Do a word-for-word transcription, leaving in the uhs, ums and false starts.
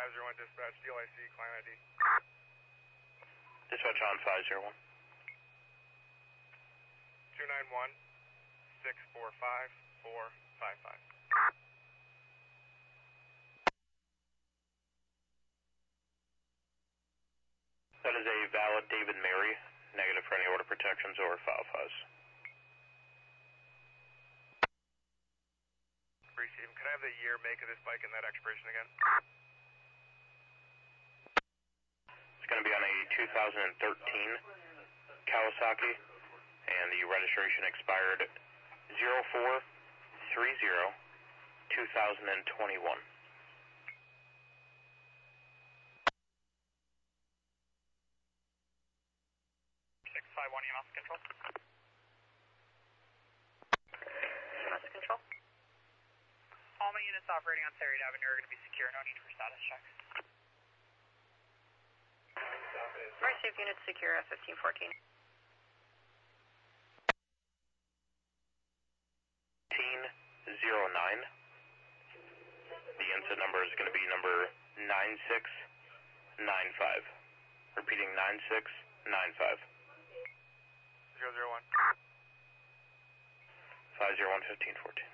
five zero one dispatch, D L I C, client I D. Dispatch on five zero one. two nine one, six four five, four five five. That is a valid David Mary, negative for any order protections or file files. Receive. Can I have the year, make of this bike and that expiration again? It's going to be on a two thousand thirteen Kawasaki, and the registration expired zero four three zero two thousand twenty-one. six five one E M S control. E M S control. All my units operating on Theriot Avenue are going to be secure, no need for status checks. Receive units secure at fifteen fourteen. fifteen oh nine. The incident number is going to be number nine six nine five. Repeating nine six nine five. zero zero one. five zero one fifteen fourteen.